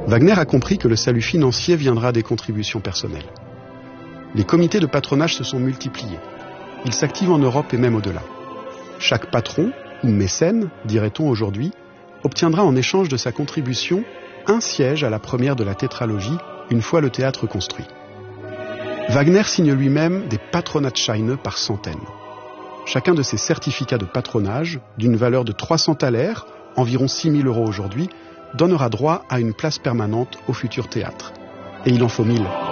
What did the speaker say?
Wagner a compris que le salut financier viendra des contributions personnelles. Les comités de patronage se sont multipliés. Ils s'activent en Europe et même au-delà. Chaque patron, ou mécène, dirait-on aujourd'hui, obtiendra en échange de sa contribution un siège à la première de la tétralogie, une fois le théâtre construit. Wagner signe lui-même des Patronatsscheine par centaines. Chacun de ces certificats de patronage, d'une valeur de 300 thalers, environ 6 000 € aujourd'hui, donnera droit à une place permanente au futur théâtre. Et il en faut 1000.